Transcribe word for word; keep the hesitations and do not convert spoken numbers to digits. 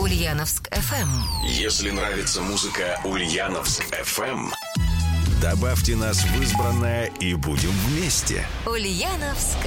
Ульяновск эф эм. Если нравится музыка Ульяновск эф эм, добавьте нас в избранное и будем вместе. Ульяновск